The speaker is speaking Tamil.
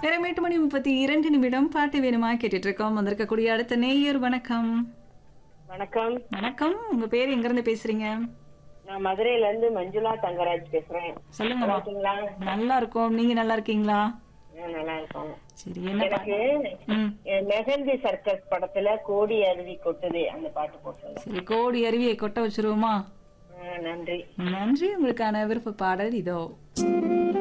நேரம் 8:32 பாட்டு வேணுமா கேட்டுட்டு இருக்கோம். வந்திருக்கக்கூடிய அடுத்த நேயர் வணக்கம். வணக்கம். வணக்கம். உங்க பேர் எங்க இருந்து பேசுறீங்க? நான் மதுரையில இருந்து மஞ்சுளா தங்கராஜ் பேசுறேன். சொல்லுங்கம்மா. நல்லா இருக்கீங்களா? நல்லா இருக்கோம். நீங்க நல்லா இருக்கீங்களா? நல்லா இருக்கோம். சரி, என்ன எனக்கு மெஹந்தி சர்க்கஸ் படத்துல கோடி அருவி கொட்டுது அந்த பாட்டு போட்டுருங்க. சரி, கோடி அருவியை கொட்ட வச்சிருவோமா? நன்றி. நன்றி. உங்களுக்கான விருப்ப பாடல் இதோ.